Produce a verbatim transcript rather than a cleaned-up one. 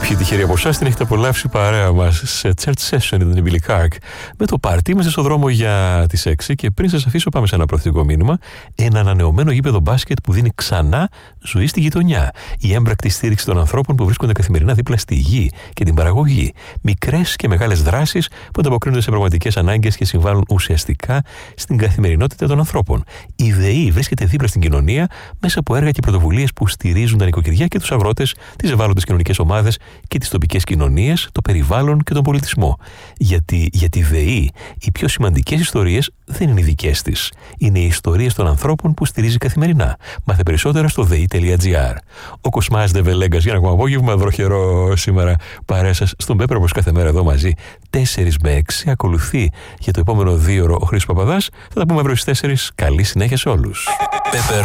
Κάποιοι τυχεροί από εσάς την έχετε απολαύσει παρέα μας σε Church Session, ήταν η Billy Clark. Με το πάρτι είμαστε στο δρόμο για τις έξι και πριν σας αφήσω πάμε σε ένα προθετικό μήνυμα. Ένα ανανεωμένο γήπεδο μπάσκετ που δίνει ξανά ζωή στη γειτονιά. Η έμπρακτη στήριξη των ανθρώπων που βρίσκονται καθημερινά δίπλα στη γη και την παραγωγή. Μικρές και μεγάλες δράσεις που ανταποκρίνονται σε πραγματικές ανάγκες και συμβάλλουν ουσιαστικά στην καθημερινότητα των ανθρώπων. Η ΔΕΗ βρίσκεται δίπλα στην κοινωνία μέσα από έργα και πρωτοβουλίες που στηρίζουν τα νοικοκυριά και τους αγρότες, τις ευάλωτες κοινωνικές ομάδες και τις τοπικές κοινωνίες, το περιβάλλον και τον πολιτισμό. Γιατί για τη ΔΕΗ οι πιο σημαντικές ιστορίες δεν είναι οι δικές της. Είναι οι ιστορίες των ανθρώπων που στηρίζει καθημερινά. Μάθε περισσότερα στο δε ι τελεία τζι άρ. Ο Κοσμάς Δεβελέγκας για ένα ακόμα απόγευμα, βροχερό σήμερα παρέα σας στον Πέπρο, όπως κάθε μέρα εδώ μαζί, τέσσερις με έξι. Ακολουθεί για το επόμενο δύο ώρο ο Χρήστος Παπαδάς. Θα τα πούμε αύριο στις τέσσερις. Καλή συνέχεια σε όλους.